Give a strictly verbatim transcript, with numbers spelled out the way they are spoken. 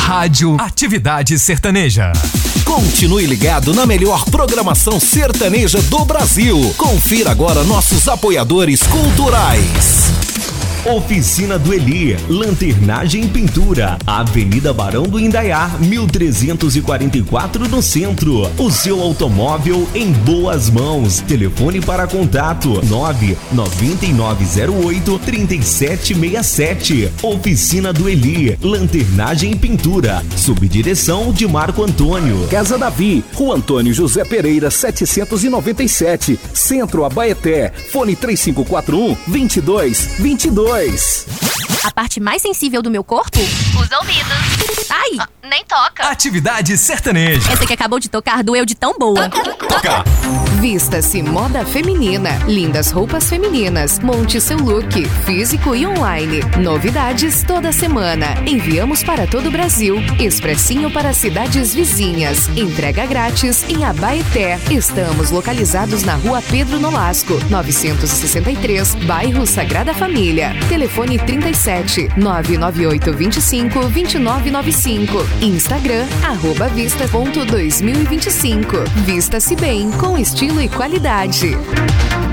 Rádio Atividade Sertaneja. Continue ligado na melhor programação sertaneja do Brasil. Confira agora nossos apoiadores culturais. Oficina do Eli, lanternagem e pintura, Avenida Barão do Indaiá, mil trezentos e quarenta e quatro no centro. O seu automóvel em boas mãos. Telefone para contato nove nove nove zero oito três sete seis sete. Oficina do Eli, lanternagem e pintura, subdireção de Marco Antônio. Casa Davi, Rua Antônio José Pereira setecentos e noventa e sete, Centro Abaeté. Fone três cinco quatro um, dois dois dois dois. A parte mais sensível do meu corpo? Os ouvidos. Ai, ah, nem toca. Atividade Sertaneja. Essa que acabou de tocar doeu de tão boa. Toca. Vista-se moda feminina, lindas roupas femininas, monte seu look, físico e online. Novidades toda semana. Enviamos para todo o Brasil. Expressinho para cidades vizinhas. Entrega grátis em Abaeté. Estamos localizados na Rua Pedro Nolasco, novecentos e sessenta e três, bairro Sagrada Família. Telefone trinta e sete, nove nove oito dois cinco, dois nove nove cinco. Instagram, arroba vista ponto dois mil e vinte e cinco. Vista-se bem, com estilo e qualidade.